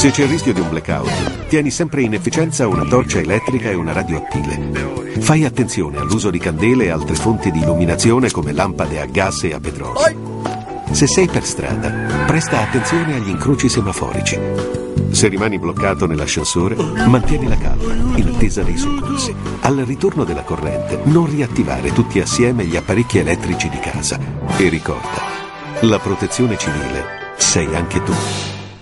Se c'è il rischio di un blackout, tieni sempre in efficienza una torcia elettrica e una radioattile. Fai attenzione all'uso di candele e altre fonti di illuminazione come lampade a gas e a petrolio. Se sei per strada, presta attenzione agli incroci semaforici. Se rimani bloccato nell'ascensore, mantieni la calma, in attesa dei soccorsi. Al ritorno della corrente, non riattivare tutti assieme gli apparecchi elettrici di casa. E ricorda, la protezione civile sei anche tu.